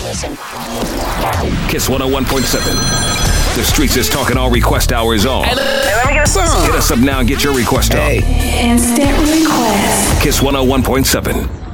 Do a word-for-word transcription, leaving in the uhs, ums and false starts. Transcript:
Kiss one oh one point seven. The streets is talking all request hours on. Hey, let me get a song. Hit us up now and get your request Hey. on. Instant request. Kiss one oh one point seven.